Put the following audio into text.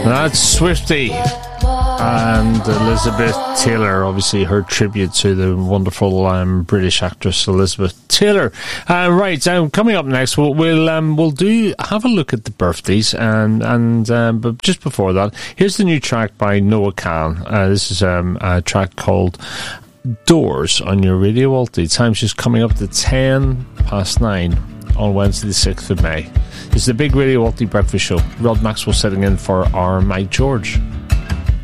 That's Swiftie and Elizabeth Taylor, obviously her tribute to the wonderful British actress Elizabeth Taylor. Right, coming up next, we'll have a look at the birthdays, but just before that, here's the new track by Noah Kahan. This is a track called Doors on your radio, Walty. Time's just coming up to 9:10 on Wednesday the 6th of May. This is the Big Radio Walty Breakfast Show. Rod Maxwell sitting in for our Mike George.